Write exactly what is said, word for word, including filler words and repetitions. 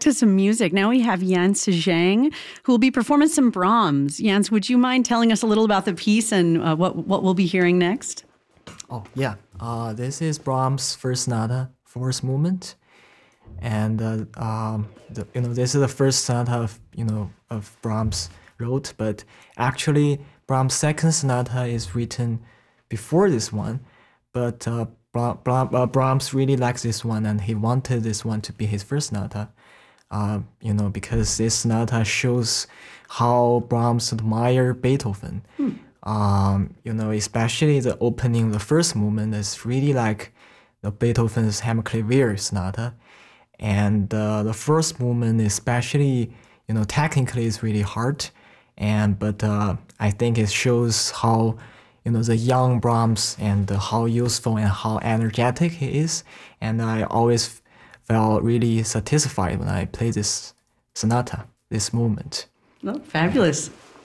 to some music. Now we have Jens Zhang, who will be performing some Brahms. Jens, would you mind telling us a little about the piece and uh, what, what we'll be hearing next? Oh, yeah. Uh, this is Brahms' first sonata, fourth movement. And, uh, um, the, you know, this is the first sonata of, you know, of Brahms wrote, but actually Brahms' second sonata is written before this one, but uh, Bra- Bra- uh, Brahms really likes this one, and he wanted this one to be his first sonata, uh, you know, because this sonata shows how Brahms admired Beethoven. Hmm. Um, you know, especially the opening, the first movement is really like the Beethoven's Hammerklavier sonata, and uh, the first movement, especially, you know, technically is really hard, and but uh, I think it shows how, you know, the young Brahms and uh, how useful and how energetic he is, and I always felt really satisfied when I played this sonata, this movement. Oh, fabulous.